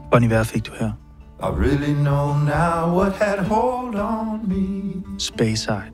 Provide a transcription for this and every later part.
Bon Iver fik du her. I really know now what had hold on me. Speyside.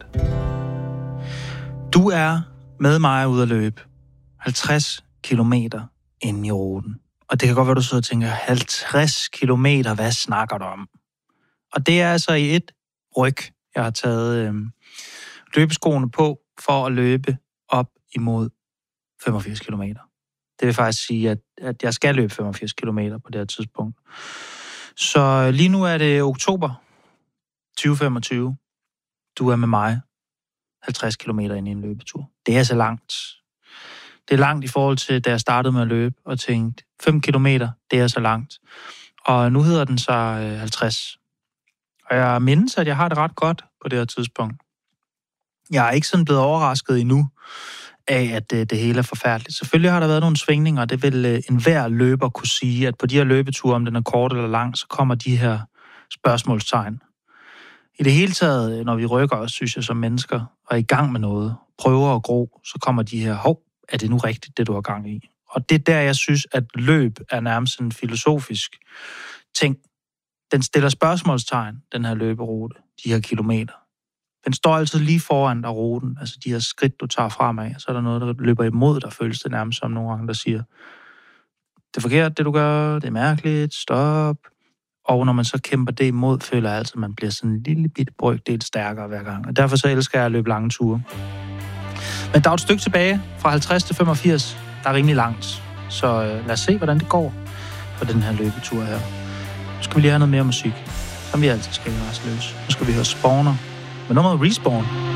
Du er med mig ude at løbe 50 kilometer inde i ruten. Og det kan godt være, du sidder og tænker, 50 kilometer, hvad snakker du om? Og det er altså i et ryg, jeg har taget løbeskoene på for at løbe op imod 85 kilometer. Det vil faktisk sige, at jeg skal løbe 85 kilometer på det her tidspunkt. Så lige nu er det oktober 2025. Du er med mig 50 kilometer inde i en løbetur. Det er så langt. Det er langt i forhold til, da jeg startede med at løbe og tænkte, 5 kilometer, det er så langt. Og nu hedder den så 50. Og jeg mindes, at jeg har det ret godt på det her tidspunkt. Jeg er ikke sådan blevet overrasket endnu af, at det hele er forfærdeligt. Selvfølgelig har der været nogle svingninger, og det vil enhver løber kunne sige, at på de her løbeture, om den er kort eller lang, så kommer de her spørgsmålstegn. I det hele taget, når vi rykker os, synes jeg, som mennesker, og er i gang med noget, prøver at gro, så kommer de her, er det nu rigtigt, det du har gang i? Og det er der, jeg synes, at løb er nærmest en filosofisk ting. Den stiller spørgsmålstegn, den her løberute, de her kilometer. Den står altid lige foran dig ruten, altså de her skridt, du tager fremad, så er der noget, der løber imod dig, føles det nærmest som nogle gange, der siger, det er forkert, det du gør, det er mærkeligt, stop. Og når man så kæmper det imod, føler jeg altid, at man bliver sådan en lille bitte brøkdel stærkere hver gang. Og derfor så elsker jeg at løbe lange ture. Men der er et stykke tilbage, fra 50 til 85, der er rimelig langt. Så lad os se, hvordan det går på den her løbetur her. Nu skal vi lige have noget mere musik, som vi altid skal i Rastløs. Nu skal vi høre Spawner med nummeret Respawn.